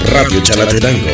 Radio Chalatenango.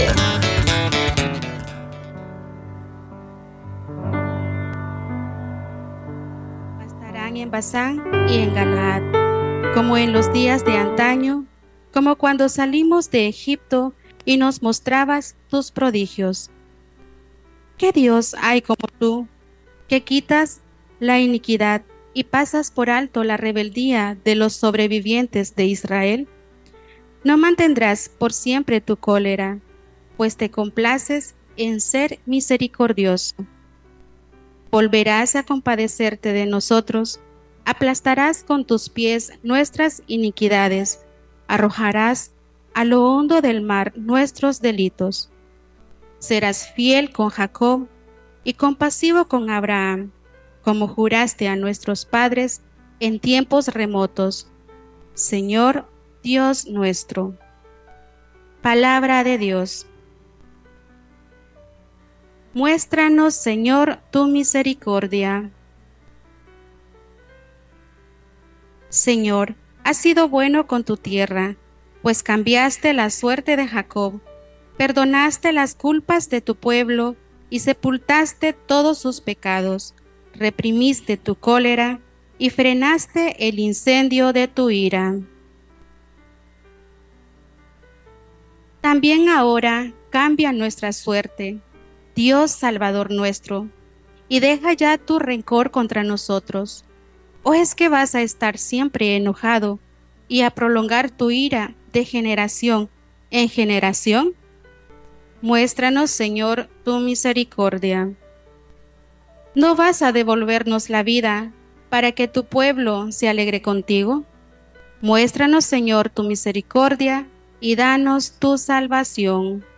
Pastarán en Basán y en Galaad, como en los días de antaño, como cuando salimos de Egipto y nos mostrabas tus prodigios. ¿Qué Dios hay como tú, que quitas la iniquidad y pasas por alto la rebeldía de los sobrevivientes de Israel? No mantendrás por siempre tu cólera, pues te complaces en ser misericordioso. Volverás a compadecerte de nosotros, aplastarás con tus pies nuestras iniquidades, arrojarás a lo hondo del mar nuestros delitos. Serás fiel con Jacob y compasivo con Abraham, como juraste a nuestros padres en tiempos remotos, Señor Dios nuestro. Palabra de Dios. Muéstranos, Señor, tu misericordia. Señor, has sido bueno con tu tierra, pues cambiaste la suerte de Jacob, perdonaste las culpas de tu pueblo y sepultaste todos sus pecados, reprimiste tu cólera y frenaste el incendio de tu ira. También ahora cambia nuestra suerte, Dios Salvador nuestro, y deja ya tu rencor contra nosotros. ¿O es que vas a estar siempre enojado y a prolongar tu ira de generación en generación? Muéstranos, Señor, tu misericordia. ¿No vas a devolvernos la vida para que tu pueblo se alegre contigo? Muéstranos, Señor, tu misericordia y danos tu salvación.